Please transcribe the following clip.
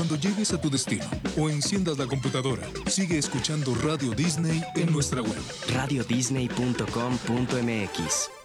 Cuando llegues a tu destino o enciendas la computadora, sigue escuchando Radio Disney en nuestra web. radiodisney.com.mx